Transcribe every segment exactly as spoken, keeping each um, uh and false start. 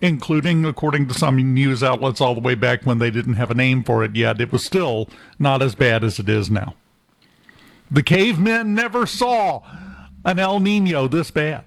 including, according to some news outlets, all the way back when they didn't have a name for it yet. It was still not as bad as it is now. The cavemen never saw an El Nino this bad.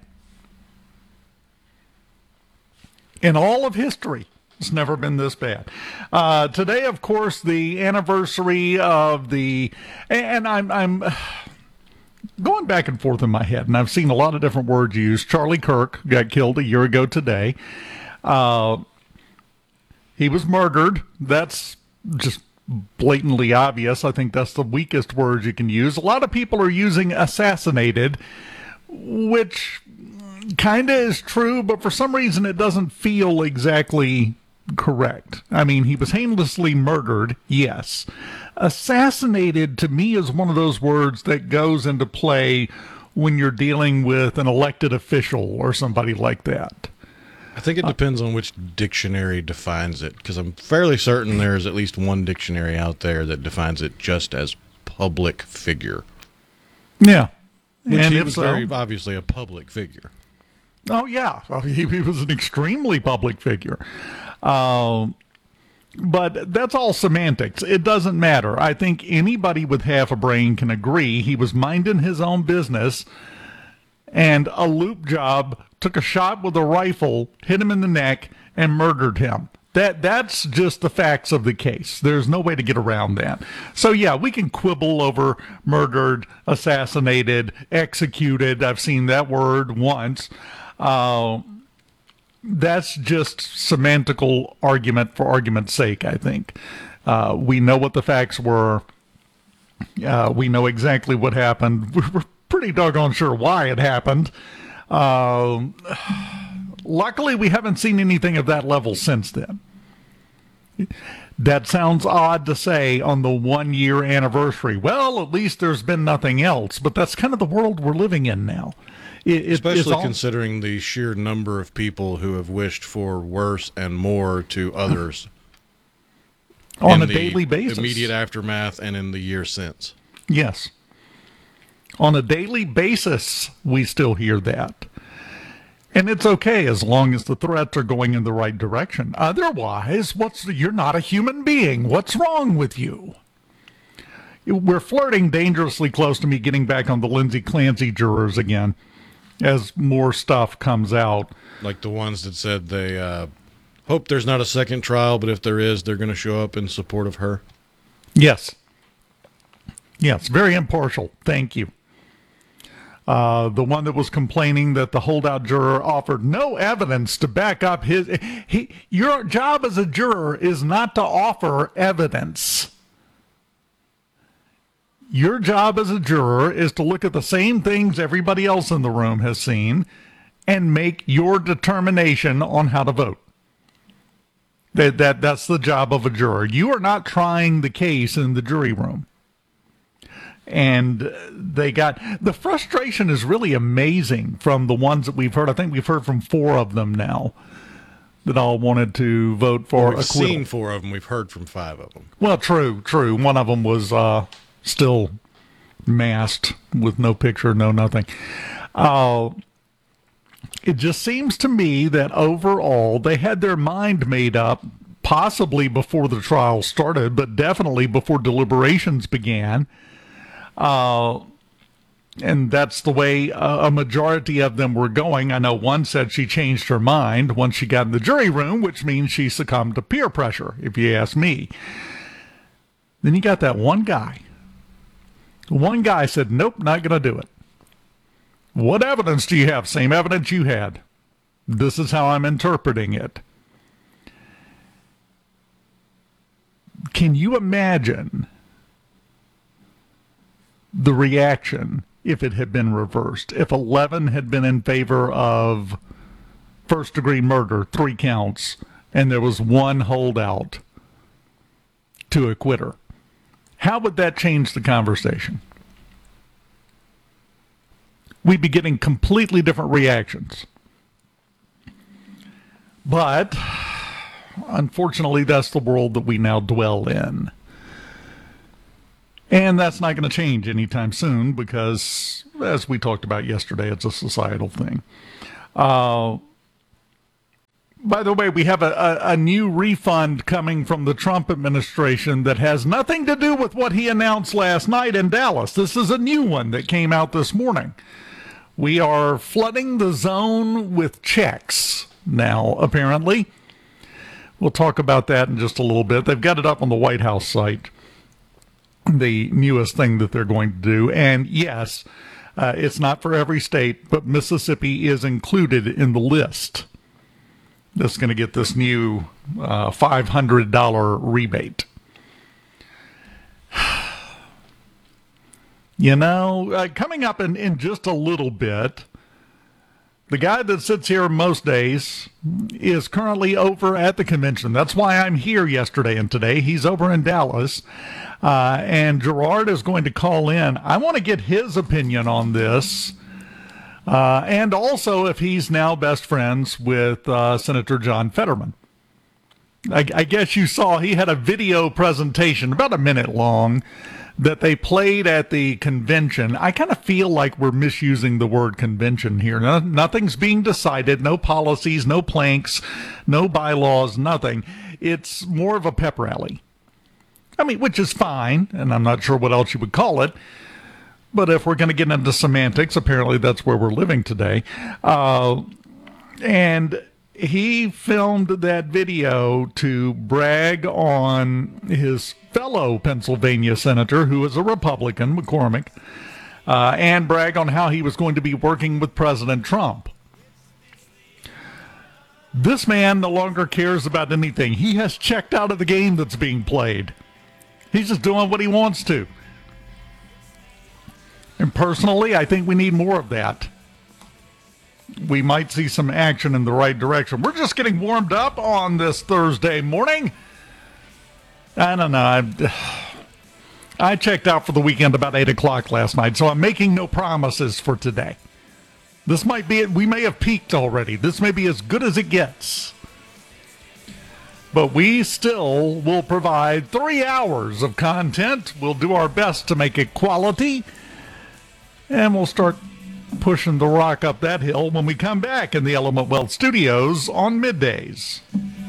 In all of history, it's never been this bad. Uh, today, of course, the anniversary of the, and I'm, I'm going back and forth in my head, and I've seen a lot of different words used. Charlie Kirk got killed a year ago today. Uh, he was murdered. That's just blatantly obvious. I think that's the weakest word you can use. A lot of people are using assassinated, which kind of is true, but for some reason it doesn't feel exactly correct. I mean, he was heinously murdered, yes. Assassinated, to me, is one of those words that goes into play when you're dealing with an elected official or somebody like that. I think it depends on which dictionary defines it, because I'm fairly certain there's at least one dictionary out there that defines it just as public figure. Yeah. Which and he if was so, very obviously a public figure. Oh, yeah. He, he was an extremely public figure. Um, but that's all semantics. It doesn't matter. I think anybody with half a brain can agree he was minding his own business, and a loop job took a shot with a rifle, hit him in the neck, and murdered him. That that's just the facts of the case. There's no way to get around that. So, yeah, we can quibble over murdered, assassinated, executed. I've seen that word once. Uh, that's just semantical argument for argument's sake, I think. Uh, we know what the facts were. Uh, we know exactly what happened. We're pretty doggone sure why it happened. Uh, luckily, we haven't seen anything of that level since then. That sounds odd to say on the one-year anniversary. Well, at least there's been nothing else, but that's kind of the world we're living in now. It, it, Especially all... considering the sheer number of people who have wished for worse and more to others. On a daily basis. Immediate aftermath and in the year since. Yes. On a daily basis, we still hear that. And it's okay as long as the threats are going in the right direction. Otherwise, what's the, you're not a human being. What's wrong with you? We're flirting dangerously close to me getting back on the Lindsay Clancy jurors again as more stuff comes out. Like the ones that said they uh, hope there's not a second trial, but if there is, they're going to show up in support of her. Yes. Yes, very impartial. Thank you. Uh, the one that was complaining that the holdout juror offered no evidence to back up his... He, your job as a juror is not to offer evidence. Your job as a juror is to look at the same things everybody else in the room has seen and make your determination on how to vote. That, that That's the job of a juror. You are not trying the case in the jury room. And they got, the frustration is really amazing from the ones that we've heard. I think we've heard from four of them now that all wanted to vote for well, we've acquittal. seen four of them. We've heard from five of them. Well, true, true. One of them was uh, still masked with no picture, no nothing. Uh, it just seems to me that overall they had their mind made up, possibly before the trial started, but definitely before deliberations began. Uh, and that's the way uh, a majority of them were going. I know one said she changed her mind once she got in the jury room, which means she succumbed to peer pressure, if you ask me. Then you got that one guy. One guy said, nope, not going to do it. What evidence do you have? Same evidence you had. This is how I'm interpreting it. Can you imagine the reaction if it had been reversed? If eleven had been in favor of first-degree murder, three counts, and there was one holdout to acquit her, how would that change the conversation? We'd be getting completely different reactions. But unfortunately, that's the world that we now dwell in. And that's not going to change anytime soon because, as we talked about yesterday, it's a societal thing. Uh, By the way, we have a, a, a new refund coming from the Trump administration that has nothing to do with what he announced last night in Dallas. This is a new one that came out this morning. We are flooding the zone with checks now, apparently. We'll talk about that in just a little bit. They've got it up on the White House site, the newest thing that they're going to do. And yes, uh, it's not for every state, but Mississippi is included in the list. That's going to get this new uh, five hundred dollars rebate. You know, uh, coming up in, in just a little bit, the guy that sits here most days is currently over at the convention. That's why I'm here yesterday and today. He's over in Dallas, uh, and Gerard is going to call in. I want to get his opinion on this. Uh, and also if he's now best friends with uh, Senator John Fetterman. I, I guess you saw he had a video presentation, about a minute long, that they played at the convention. I kind of feel like we're misusing the word convention here. No, nothing's being decided, no policies, no planks, no bylaws, nothing. It's more of a pep rally. I mean, which is fine, and I'm not sure what else you would call it. But if we're going to get into semantics, apparently that's where we're living today. Uh, and he filmed that video to brag on his fellow Pennsylvania senator, who is a Republican, McCormick, uh, and brag on how he was going to be working with President Trump. This man no longer cares about anything. He has checked out of the game that's being played. He's just doing what he wants to. And personally, I think we need more of that. We might see some action in the right direction. We're just getting warmed up on this Thursday morning. I don't know. I, I checked out for the weekend about eight o'clock last night, so I'm making no promises for today. This might be it. We may have peaked already. This may be as good as it gets. But we still will provide three hours of content. We'll do our best to make it quality. And we'll start pushing the rock up that hill when we come back in the Element Wealth Studios on middays.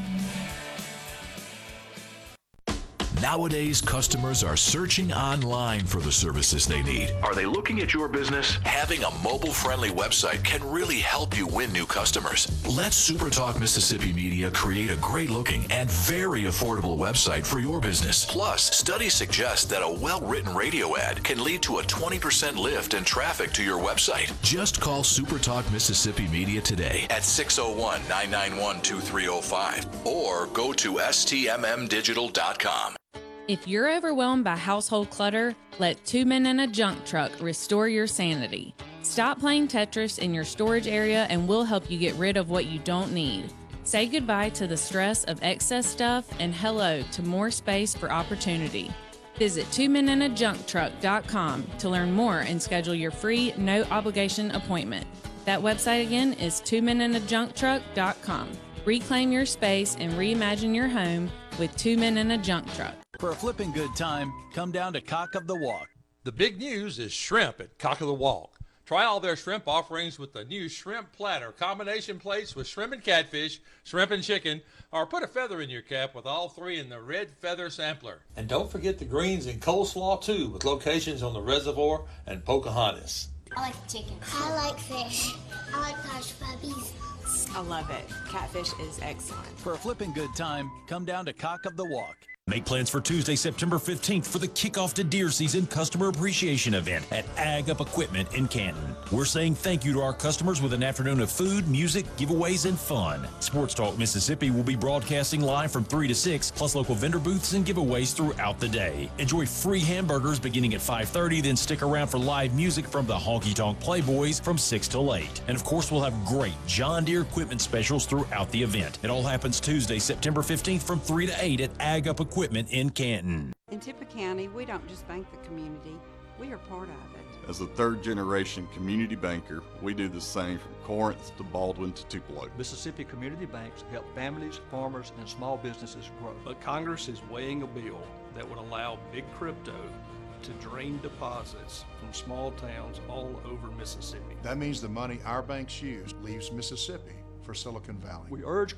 Nowadays, customers are searching online for the services they need. Are they looking at your business? Having a mobile-friendly website can really help you win new customers. Let SuperTalk Mississippi Media create a great-looking and very affordable website for your business. Plus, studies suggest that a well-written radio ad can lead to a twenty percent lift in traffic to your website. Just call SuperTalk Mississippi Media today at six oh one, nine nine one, two three oh five or go to S T M M digital dot com. If you're overwhelmed by household clutter, let Two Men in a Junk Truck restore your sanity. Stop playing Tetris in your storage area and we'll help you get rid of what you don't need. Say goodbye to the stress of excess stuff and hello to more space for opportunity. Visit two men in a junk truck dot com to learn more and schedule your free, no-obligation appointment. That website again is two men in a junk truck dot com. Reclaim your space and reimagine your home with Two Men in a Junk Truck. For a flipping good time, come down to Cock of the Walk. The big news is shrimp at Cock of the Walk. Try all their shrimp offerings with the new shrimp platter, combination plates with shrimp and catfish, shrimp and chicken, or put a feather in your cap with all three in the red feather sampler. And don't forget the greens and coleslaw too, with locations on the Reservoir and Pocahontas. I like chicken. I like fish. I like hush puppies. I love it. Catfish is excellent. For a flipping good time, come down to Cock of the Walk. Make plans for Tuesday, September fifteenth for the kickoff to deer season customer appreciation event at Ag Up Equipment in Canton. We're saying thank you to our customers with an afternoon of food, music, giveaways, and fun. Sports Talk Mississippi will be broadcasting live from three to six, plus local vendor booths and giveaways throughout the day. Enjoy free hamburgers beginning at five thirty, then stick around for live music from the Honky Tonk Playboys from six till eight. And of course, we'll have great John Deere equipment specials throughout the event. It all happens Tuesday, September fifteenth from three to eight at Ag Up Equipment in Canton. In Tippah County, we don't just bank the community, we are part of it. As a third generation community banker, we do the same from Corinth to Baldwin to Tupelo. Mississippi community banks help families, farmers, and small businesses grow. But Congress is weighing a bill that would allow big crypto to drain deposits from small towns all over Mississippi. That means the money our banks use leaves Mississippi for Silicon Valley. We urge